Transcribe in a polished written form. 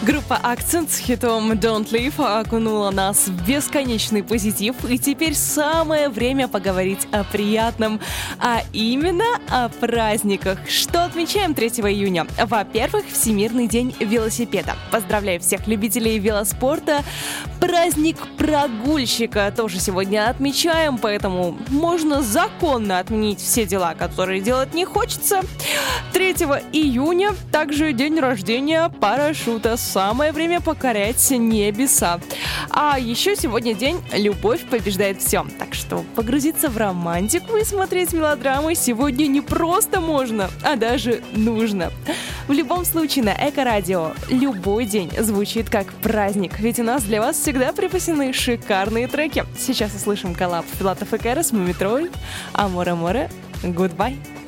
Группа Акцент с хитом Don't Leave окунула нас в бесконечный позитив, и теперь самое время поговорить о приятном, а именно о праздниках. Что отмечаем 3 июня? Во-первых, Всемирный день велосипеда. Поздравляю всех любителей велоспорта. Праздник прогульщика тоже сегодня отмечаем, поэтому можно законно отменить все дела, которые делать не хочется. 3 июня также день рождения парашюта. Самое время покорять небеса. А еще сегодня день «Любовь побеждает все». Так что погрузиться в романтику и смотреть мелодрамы сегодня не просто можно, а даже нужно. В любом случае на Эко-радио любой день звучит как праздник, ведь у нас для вас всегда припасены шикарные треки. Сейчас услышим коллаб Филатов и Кэрос, Мумитроль, Аморе Море, Goodbye.